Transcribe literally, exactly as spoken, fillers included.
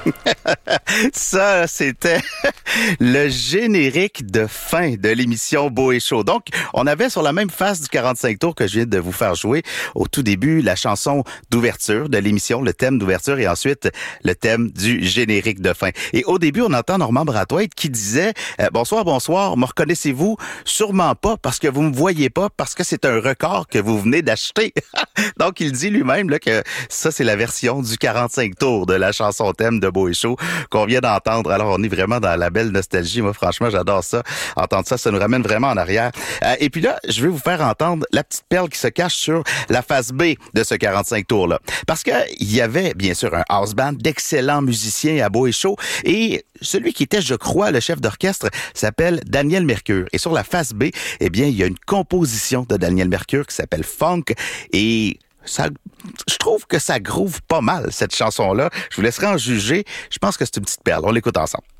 Ça, c'était le générique de fin de l'émission Beau et Chaud. Donc, on avait sur la même face du quarante-cinq tours que je viens de vous faire jouer au tout début la chanson d'ouverture de l'émission, le thème d'ouverture et ensuite le thème du générique de fin. Et au début, on entend Normand Brathwaite qui disait euh, « Bonsoir, bonsoir, me reconnaissez-vous? Sûrement pas parce que vous me voyez pas, parce que c'est un record que vous venez d'acheter. » Donc, il dit lui-même là, que ça, c'est la version du quarante-cinq tours de la chanson thème de Beau et Chaud qu'on vient d'entendre. Alors, on est vraiment dans la belle nostalgie. Moi, franchement, j'adore ça. Entendre ça, ça nous ramène vraiment en arrière. Euh, et puis là, je vais vous faire entendre la petite perle qui se cache sur la face B de ce quarante-cinq tours-là. Parce que il y avait, bien sûr, un house band d'excellents musiciens à Beau et Chaud. Et celui qui était, je crois, le chef d'orchestre s'appelle Daniel Mercure. Et sur la face B, eh bien, il y a une composition de Daniel Mercure qui s'appelle Funk. Et ça, je trouve que ça groove pas mal, cette chanson-là. Je vous laisserai en juger. Je pense que c'est une petite perle. On l'écoute ensemble.